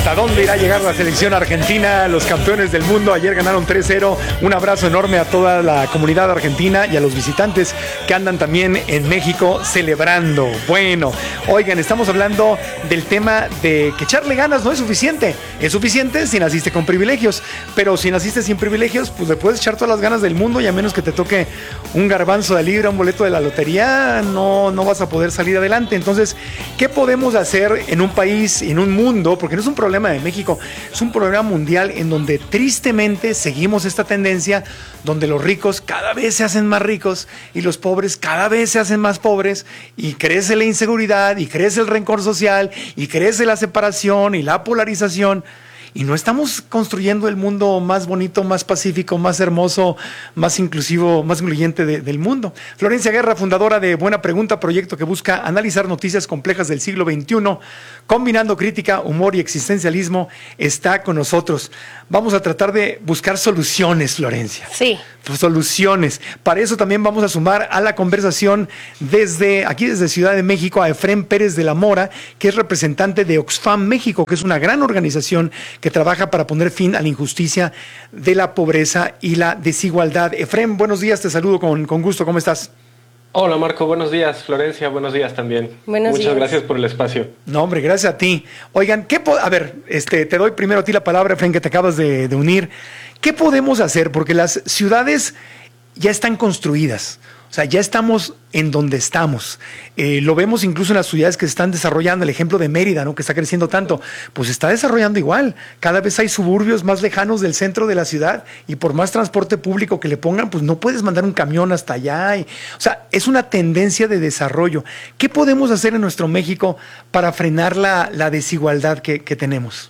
¿Hasta dónde irá a llegar la selección argentina? Los campeones del mundo ayer ganaron 3-0. Un abrazo enorme a toda la comunidad argentina y a los visitantes que andan también en México celebrando. Bueno, oigan, estamos hablando del tema de que echarle ganas no es suficiente. Es suficiente si naciste con privilegios, pero si naciste sin privilegios, pues le puedes echar todas las ganas del mundo y a menos que te toque un garbanzo de libra, un boleto de la lotería, no vas a poder salir adelante. Entonces, ¿qué podemos hacer en un país, en un mundo? Porque no es un problema de México, es un problema mundial en donde tristemente seguimos esta tendencia donde los ricos cada vez se hacen más ricos y los pobres cada vez se hacen más pobres y crece la inseguridad y crece el rencor social y crece la separación y la polarización. Y no estamos construyendo el mundo más bonito, más pacífico, más hermoso, más inclusivo, más incluyente del mundo. Florencia Guerra, fundadora de Buena Pregunta, proyecto que busca analizar noticias complejas del siglo XXI, combinando crítica, humor y existencialismo, está con nosotros. Vamos a tratar de buscar soluciones, Florencia. Sí. Soluciones. Para eso también vamos a sumar a la conversación desde Ciudad de México a Efrén Pérez de la Mora, que es representante de Oxfam México, que es una gran organización que trabaja para poner fin a la injusticia de la pobreza y la desigualdad. Efrén, buenos días, te saludo con gusto, ¿cómo estás? Hola Marco, buenos días. Florencia, buenos días también. Muchas gracias por el espacio. No, hombre, gracias a ti. Oigan, a ver, te doy primero a ti la palabra, Efrén, que te acabas de unir. ¿Qué podemos hacer? Porque las ciudades ya están construidas. O sea, ya estamos en donde estamos. Lo vemos incluso en las ciudades que se están desarrollando. El ejemplo de Mérida, ¿no? Que está creciendo tanto. Pues se está desarrollando igual. Cada vez hay suburbios más lejanos del centro de la ciudad y por más transporte público que le pongan, pues no puedes mandar un camión hasta allá. O sea, es una tendencia de desarrollo. ¿Qué podemos hacer en nuestro México para frenar la desigualdad que tenemos?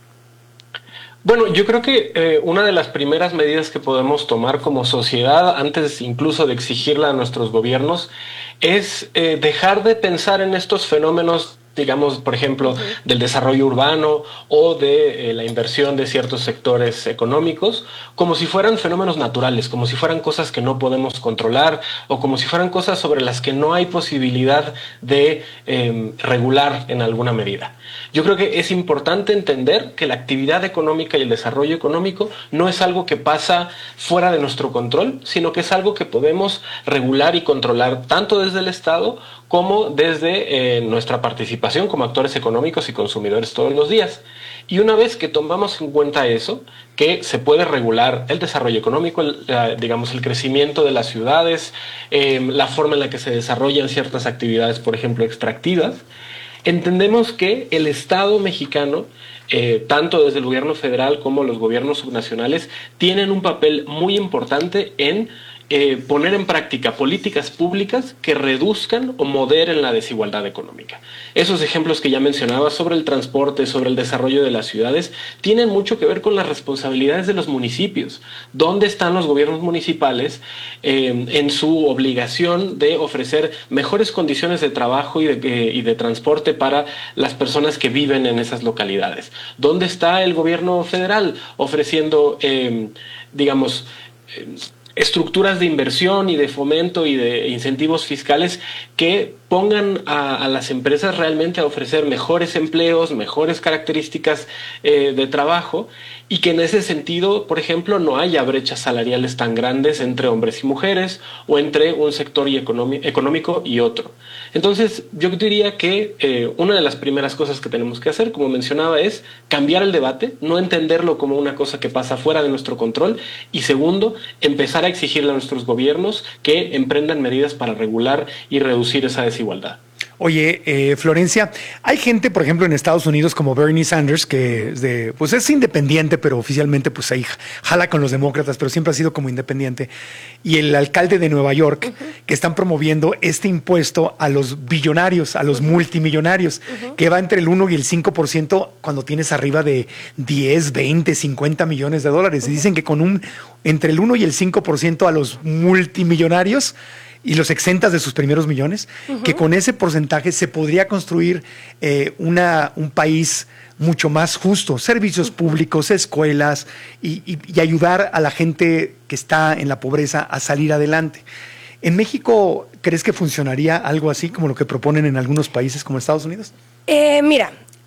Bueno, yo creo que una de las primeras medidas que podemos tomar como sociedad, antes incluso de exigirla a nuestros gobiernos, es dejar de pensar en estos fenómenos, digamos, por ejemplo, del desarrollo urbano o de la inversión de ciertos sectores económicos, como si fueran fenómenos naturales, como si fueran cosas que no podemos controlar o como si fueran cosas sobre las que no hay posibilidad de regular en alguna medida. Yo creo que es importante entender que la actividad económica y el desarrollo económico no es algo que pasa fuera de nuestro control, sino que es algo que podemos regular y controlar tanto desde el Estado como desde nuestra participación como actores económicos y consumidores todos los días. Y una vez que tomamos en cuenta eso, que se puede regular el desarrollo económico, digamos el crecimiento de las ciudades, la forma en la que se desarrollan ciertas actividades, por ejemplo, extractivas, entendemos que el Estado mexicano, tanto desde el gobierno federal como los gobiernos subnacionales, tienen un papel muy importante en poner en práctica políticas públicas que reduzcan o moderen la desigualdad económica. Esos ejemplos que ya mencionaba sobre el transporte, sobre el desarrollo de las ciudades, tienen mucho que ver con las responsabilidades de los municipios. ¿Dónde están los gobiernos municipales en su obligación de ofrecer mejores condiciones de trabajo y de transporte para las personas que viven en esas localidades? ¿Dónde está el gobierno federal ofreciendo, estructuras de inversión y de fomento y de incentivos fiscales que pongan a las empresas realmente a ofrecer mejores empleos, mejores características de trabajo, y que en ese sentido, por ejemplo, no haya brechas salariales tan grandes entre hombres y mujeres o entre un sector económico y otro? Entonces, yo diría que una de las primeras cosas que tenemos que hacer, como mencionaba, es cambiar el debate, no entenderlo como una cosa que pasa fuera de nuestro control, y segundo, empezar a exigirle a nuestros gobiernos que emprendan medidas para regular y reducir esa desigualdad. Oye, Florencia, hay gente, por ejemplo, en Estados Unidos como Bernie Sanders, que es independiente, pero oficialmente pues ahí jala con los demócratas, pero siempre ha sido como independiente. Y el alcalde de Nueva York, que están promoviendo este impuesto a los billonarios, a los multimillonarios, que va entre el 1 y el 5% cuando tienes arriba de 10, 20, 50 millones de dólares. Y dicen que con entre el 1 y el 5% a los multimillonarios y los exentas de sus primeros millones, que con ese porcentaje se podría construir un país mucho más justo, servicios públicos, escuelas y ayudar a la gente que está en la pobreza a salir adelante. ¿En México crees que funcionaría algo así como lo que proponen en algunos países como Estados Unidos? Mira,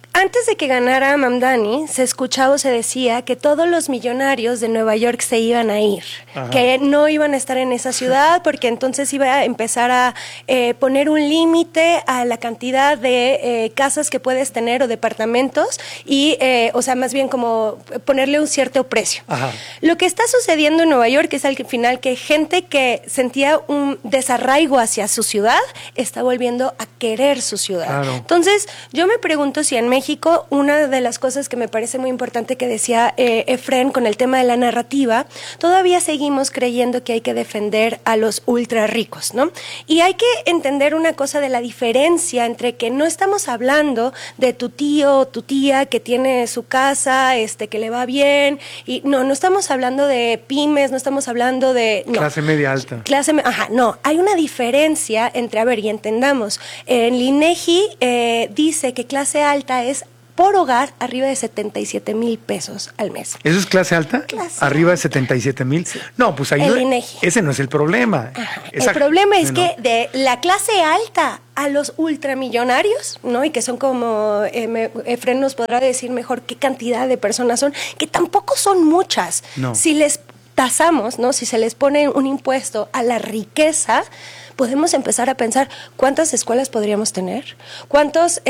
Antes de que ganara Mamdani, se escuchaba o se decía que todos los millonarios de Nueva York se iban a ir, ajá, que no iban a estar en esa ciudad porque entonces iba a empezar a poner un límite a la cantidad de casas que puedes tener o departamentos y, o sea, más bien como ponerle un cierto precio. Ajá. Lo que está sucediendo en Nueva York es al final que gente que sentía un desarraigo hacia su ciudad está volviendo a querer su ciudad. Claro. Entonces, yo me pregunto si en México, una de las cosas que me parece muy importante que decía Efren con el tema de la narrativa, todavía seguimos creyendo que hay que defender a los ultra ricos, ¿no? Y hay que entender una cosa de la diferencia entre que no estamos hablando de tu tío o tu tía que tiene su casa, que le va bien, y no estamos hablando de pymes, no estamos hablando de... No. Clase media alta. No, hay una diferencia entre, a ver, y entendamos, en el INEGI dice que clase alta es por hogar arriba de 77,000 pesos al mes. ¿Eso es clase alta? ¿Arriba de 77,000? Sí. No, pues ahí ese no es el problema. El problema es que de la clase alta a los ultramillonarios, ¿no? Y que son como, Efren nos podrá decir mejor qué cantidad de personas son, que tampoco son muchas. No. Si les tasamos, ¿no? Si se les pone un impuesto a la riqueza, podemos empezar a pensar cuántas escuelas podríamos tener, cuántos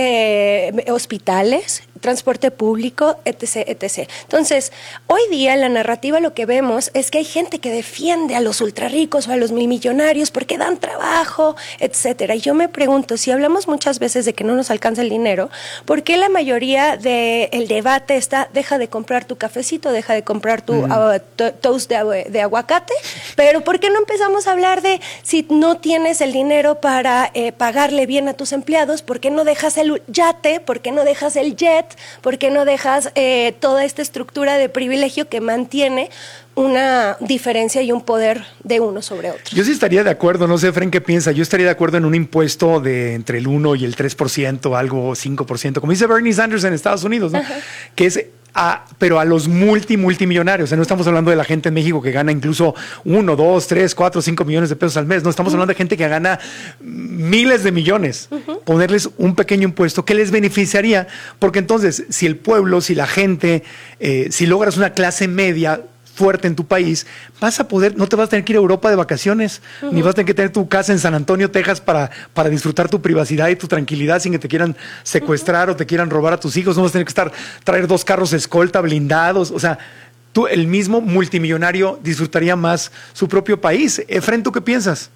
hospitales, transporte público, etc., etc. Entonces, hoy día en la narrativa lo que vemos es que hay gente que defiende a los ultrarricos o a los milmillonarios porque dan trabajo, etcétera. Y yo me pregunto, si hablamos muchas veces de que no nos alcanza el dinero, ¿por qué la mayoría del debate está, deja de comprar tu cafecito, deja de comprar tu toast de aguacate? Pero ¿por qué no empezamos a hablar de si no tienes el dinero para pagarle bien a tus empleados, ¿por qué no dejas el yate? ¿Por qué no dejas el jet? ¿Por qué no dejas toda esta estructura de privilegio que mantiene una diferencia y un poder de uno sobre otro? Yo sí estaría de acuerdo, no sé, Fren, ¿qué piensa? Yo estaría de acuerdo en un impuesto de entre el 1 y el 3%, algo 5%, como dice Bernie Sanders en Estados Unidos, ¿no? Ajá. Que es... pero a los multimillonarios, o sea, no estamos hablando de la gente en México que gana incluso 1, 2, 3, 4, 5 millones de pesos al mes, no estamos hablando de gente que gana miles de millones. Ponerles un pequeño impuesto que les beneficiaría, porque entonces si el pueblo, si la gente, si logras una clase media fuerte en tu país, vas a poder, no te vas a tener que ir a Europa de vacaciones, ni vas a tener que tener tu casa en San Antonio, Texas para disfrutar tu privacidad y tu tranquilidad sin que te quieran secuestrar o te quieran robar a tus hijos, no vas a tener que traer 2 carros escolta blindados, o sea, el mismo multimillonario disfrutaría más su propio país. Efren, ¿tú qué piensas?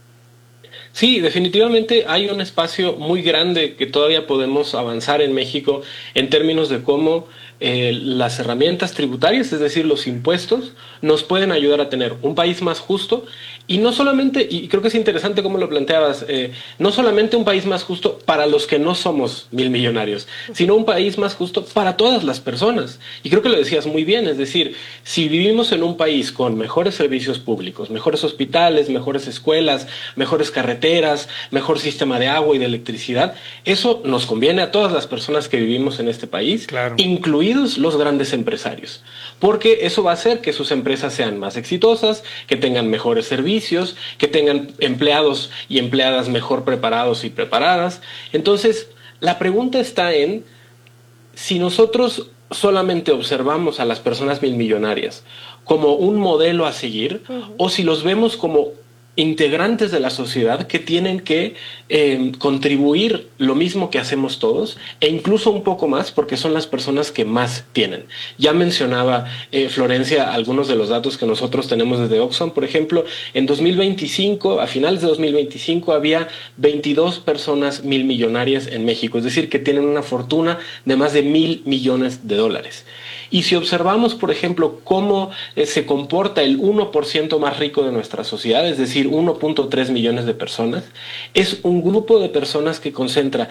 Sí, definitivamente hay un espacio muy grande que todavía podemos avanzar en México en términos de cómo las herramientas tributarias, es decir, los impuestos, nos pueden ayudar a tener un país más justo y no solamente, y creo que es interesante cómo lo planteabas, no solamente un país más justo para los que no somos milmillonarios, sino un país más justo para todas las personas. Y creo que lo decías muy bien, es decir, si vivimos en un país con mejores servicios públicos, mejores hospitales, mejores escuelas, mejores carreteras, mejor sistema de agua y de electricidad, eso nos conviene a todas las personas que vivimos en este país, claro, incluidos los grandes empresarios, porque eso va a hacer que sus empresas sean más exitosas, que tengan mejores servicios, que tengan empleados y empleadas mejor preparados y preparadas. Entonces, la pregunta está en si nosotros solamente observamos a las personas milmillonarias como un modelo a seguir, o si los vemos como integrantes de la sociedad que tienen que contribuir lo mismo que hacemos todos e incluso un poco más porque son las personas que más tienen. Ya mencionaba Florencia algunos de los datos que nosotros tenemos desde Oxfam. Por ejemplo, en 2025, a finales de 2025 había 22 personas milmillonarias en México, es decir, que tienen una fortuna de más de $1,000 millones. Y si observamos, por ejemplo, cómo se comporta el 1% más rico de nuestra sociedad, es decir, 1.3 millones de personas, es un grupo de personas que concentra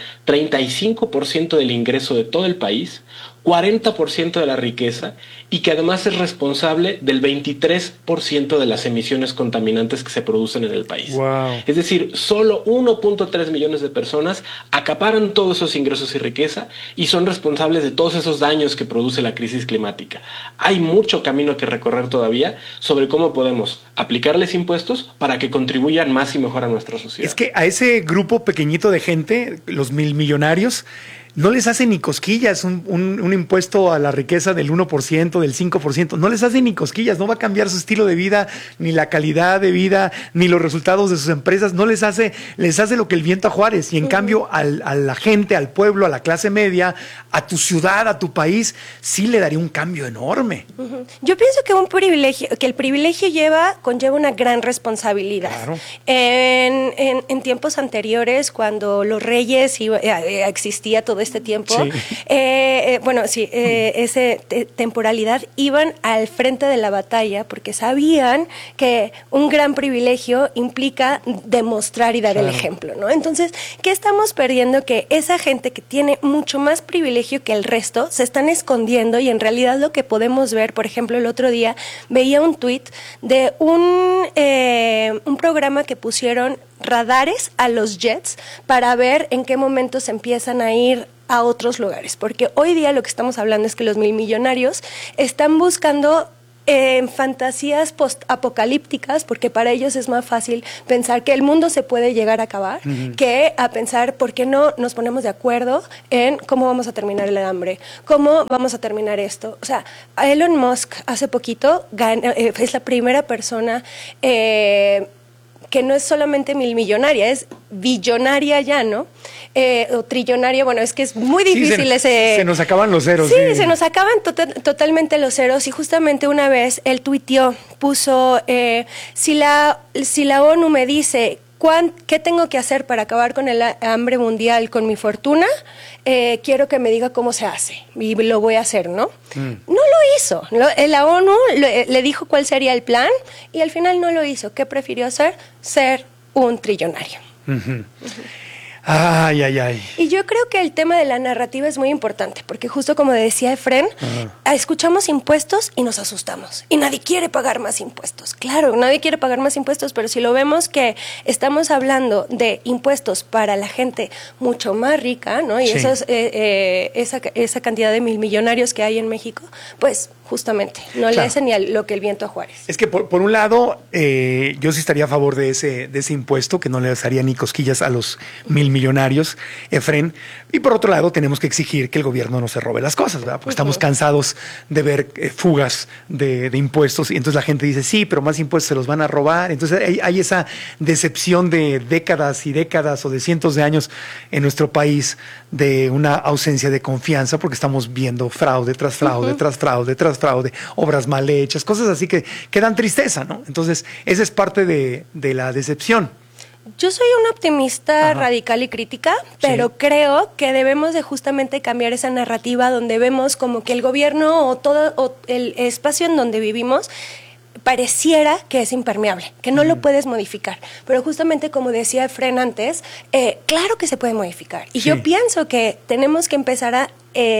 35% del ingreso de todo el país, 40% de la riqueza y que además es responsable del 23% de las emisiones contaminantes que se producen en el país. Wow. Es decir, solo 1.3 millones de personas acaparan todos esos ingresos y riqueza y son responsables de todos esos daños que produce la crisis climática. Hay mucho camino que recorrer todavía sobre cómo podemos aplicarles impuestos para que contribuyan más y mejor a nuestra sociedad. Es que a ese grupo pequeñito de gente, los milmillonarios, no les hace ni cosquillas un impuesto a la riqueza del 1%, del 5%, no les hace ni cosquillas, no va a cambiar su estilo de vida, ni la calidad de vida, ni los resultados de sus empresas, no les hace lo que el viento a Juárez. Y en cambio a la gente, al pueblo, a la clase media, a tu ciudad, a tu país, sí le daría un cambio enorme. Yo pienso que el privilegio conlleva una gran responsabilidad. Claro. En tiempos anteriores, cuando los reyes existía todo este tiempo, temporalidad, iban al frente de la batalla porque sabían que un gran privilegio implica demostrar y dar el ejemplo, ¿no? Entonces, ¿qué estamos perdiendo? Que esa gente que tiene mucho más privilegio que el resto se están escondiendo, y en realidad lo que podemos ver, por ejemplo, el otro día veía un tuit de un programa que pusieron radares a los jets para ver en qué momento se empiezan a ir a otros lugares, porque hoy día lo que estamos hablando es que los milmillonarios están buscando fantasías post-apocalípticas, porque para ellos es más fácil pensar que el mundo se puede llegar a acabar que a pensar por qué no nos ponemos de acuerdo en cómo vamos a terminar el hambre, cómo vamos a terminar esto. O sea, Elon Musk hace poquito es la primera persona que no es solamente millonaria, es billonaria ya, ¿no? O trillonaria, bueno, es que es muy difícil se nos acaban los ceros. Sí, se nos acaban totalmente los ceros, y justamente una vez él tuiteó, puso, si la ONU me dice ¿qué tengo que hacer para acabar con el hambre mundial con mi fortuna? Quiero que me diga cómo se hace, y lo voy a hacer, ¿no? No lo hizo. La ONU le dijo cuál sería el plan, y al final no lo hizo. ¿Qué prefirió hacer? Ser un trillonario. Ay. Y yo creo que el tema de la narrativa es muy importante, porque justo como decía Efren, escuchamos impuestos y nos asustamos. Y nadie quiere pagar más impuestos. Claro, nadie quiere pagar más impuestos, pero si lo vemos que estamos hablando de impuestos para la gente mucho más rica, ¿no? Y esa cantidad de milmillonarios que hay en México, pues justamente no le hace ni a lo que el viento a Juárez. Es que por un lado, yo sí estaría a favor de ese impuesto, que no le haría ni cosquillas a los milmillonarios, Efren. Y por otro lado, tenemos que exigir que el gobierno no se robe las cosas, ¿verdad? Porque estamos cansados de ver fugas de impuestos, y entonces la gente dice, sí, pero más impuestos se los van a robar. Entonces hay esa decepción de décadas y décadas, o de cientos de años en nuestro país, de una ausencia de confianza, porque estamos viendo fraude tras fraude, tras fraude, tras fraude, obras mal hechas, cosas así que dan tristeza, ¿no? Entonces, esa es parte de la decepción. Yo soy una optimista radical y crítica, pero creo que debemos de justamente cambiar esa narrativa donde vemos como que el gobierno o el espacio en donde vivimos pareciera que es impermeable, que no lo puedes modificar. Pero justamente como decía Efren antes, claro que se puede modificar. Y yo pienso que tenemos que empezar a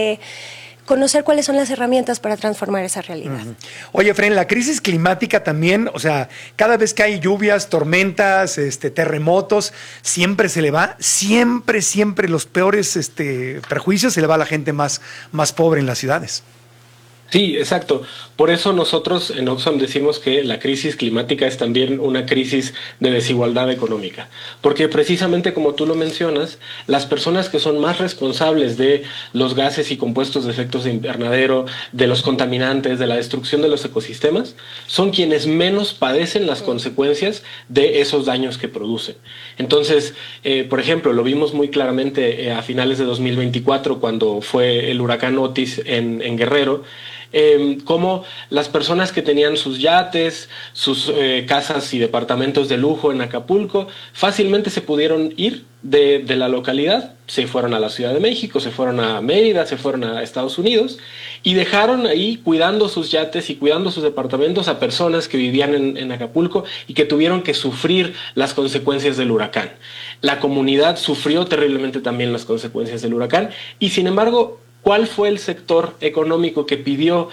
conocer cuáles son las herramientas para transformar esa realidad. Oye, Efren, la crisis climática también, o sea, cada vez que hay lluvias, tormentas, terremotos, siempre se le va, siempre los peores perjuicios se le va a la gente más pobre en las ciudades. Sí, exacto. Por eso nosotros en Oxfam decimos que la crisis climática es también una crisis de desigualdad económica. Porque precisamente como tú lo mencionas, las personas que son más responsables de los gases y compuestos de efectos de invernadero, de los contaminantes, de la destrucción de los ecosistemas, son quienes menos padecen las consecuencias de esos daños que producen. Entonces, por ejemplo, lo vimos muy claramente a finales de 2024, cuando fue el huracán Otis en Guerrero, cómo las personas que tenían sus yates, sus casas y departamentos de lujo en Acapulco, fácilmente se pudieron ir de la localidad, se fueron a la Ciudad de México, se fueron a Mérida, se fueron a Estados Unidos, y dejaron ahí cuidando sus yates y cuidando sus departamentos a personas que vivían en Acapulco y que tuvieron que sufrir las consecuencias del huracán. La comunidad sufrió terriblemente también las consecuencias del huracán, y sin embargo, ¿Cuál fue el sector económico que pidió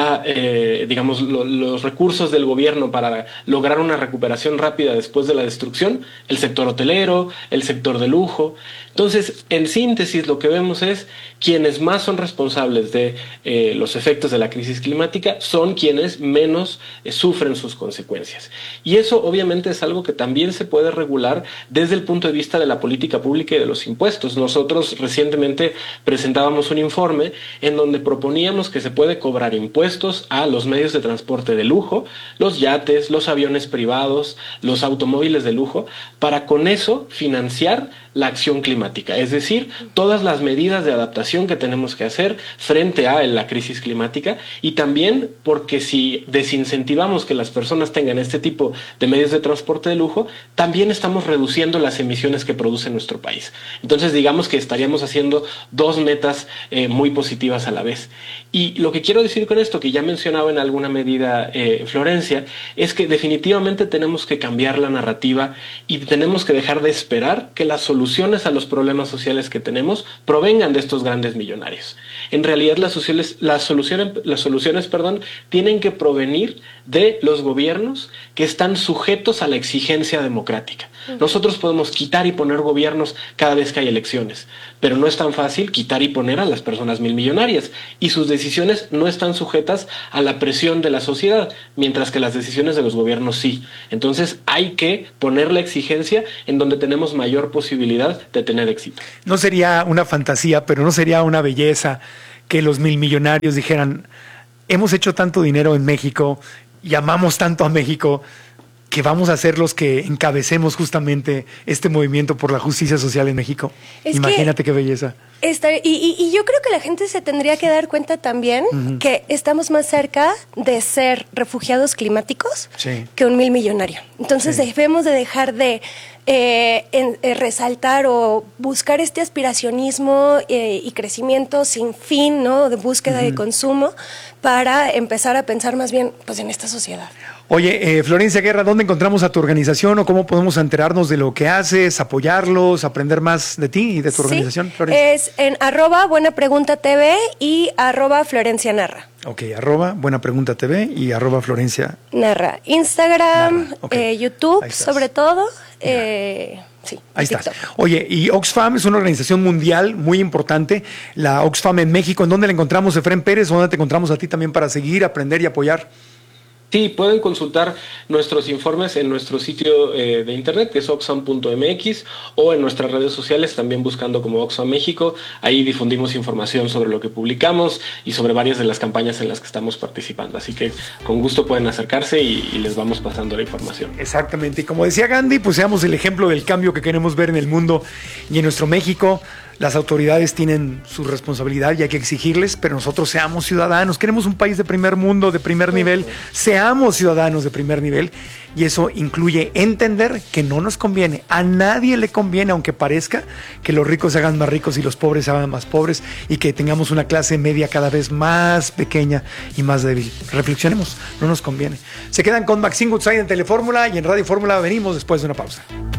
los recursos del gobierno para lograr una recuperación rápida después de la destrucción? El sector hotelero, el sector de lujo. Entonces, en síntesis, lo que vemos es quienes más son responsables de los efectos de la crisis climática son quienes menos sufren sus consecuencias. Y eso obviamente es algo que también se puede regular desde el punto de vista de la política pública y de los impuestos. Nosotros recientemente presentábamos un informe en donde proponíamos que se puede cobrar impuestos a los medios de transporte de lujo, los yates, los aviones privados, los automóviles de lujo, para con eso financiar la acción climática, es decir, todas las medidas de adaptación que tenemos que hacer frente a la crisis climática, y también porque si desincentivamos que las personas tengan este tipo de medios de transporte de lujo, también estamos reduciendo las emisiones que produce nuestro país. Entonces digamos que estaríamos haciendo dos metas muy positivas a la vez. Y lo que quiero decir con esto, que ya mencionaba en alguna medida Florencia, es que definitivamente tenemos que cambiar la narrativa y tenemos que dejar de esperar que las soluciones a los problemas sociales que tenemos provengan de estos grandes millonarios. En realidad las soluciones, tienen que provenir de los gobiernos que están sujetos a la exigencia democrática. Nosotros podemos quitar y poner gobiernos cada vez que hay elecciones, pero no es tan fácil quitar y poner a las personas milmillonarias, y sus decisiones no están sujetas a la presión de la sociedad, mientras que las decisiones de los gobiernos sí. Entonces hay que poner la exigencia en donde tenemos mayor posibilidad de tener éxito. No sería una fantasía, pero no sería una belleza que los milmillonarios dijeran: hemos hecho tanto dinero en México y amamos tanto a México, que vamos a ser los que encabecemos justamente este movimiento por la justicia social en México. Imagínate qué belleza. Y yo creo que la gente se tendría que dar cuenta también que estamos más cerca de ser refugiados climáticos que un millonario. Entonces debemos de dejar de resaltar o buscar este aspiracionismo y crecimiento sin fin, ¿no? De búsqueda de consumo, para empezar a pensar más bien pues en esta sociedad. Oye, Florencia Guerra, ¿dónde encontramos a tu organización o cómo podemos enterarnos de lo que haces, apoyarlos, aprender más de ti y de tu organización, Florencia? Es en @buenapregunta.tv y @Florencia Narra. Ok, @Buenapregunta TV y @Florencia Narra. Instagram, Narra. Okay. YouTube, sobre todo. Sí, ahí estás. Oye, y Oxfam es una organización mundial muy importante, la Oxfam en México. ¿En dónde la encontramos, Efrén Pérez? ¿Dónde te encontramos a ti también para seguir, aprender y apoyar? Sí, pueden consultar nuestros informes en nuestro sitio de internet, que es oxfam.mx, o en nuestras redes sociales, también buscando como Oxfam México. Ahí difundimos información sobre lo que publicamos y sobre varias de las campañas en las que estamos participando. Así que con gusto pueden acercarse y les vamos pasando la información. Exactamente. Y como decía Gandhi, pues seamos el ejemplo del cambio que queremos ver en el mundo y en nuestro México. Las autoridades tienen su responsabilidad y hay que exigirles, pero nosotros seamos ciudadanos. Queremos un país de primer mundo, de primer nivel. Seamos ciudadanos de primer nivel, y eso incluye entender que no nos conviene, a nadie le conviene, aunque parezca, que los ricos se hagan más ricos y los pobres se hagan más pobres, y que tengamos una clase media cada vez más pequeña y más débil. Reflexionemos, no nos conviene. Se quedan con Maxine Goodside en Telefórmula, y en Radio Fórmula venimos después de una pausa.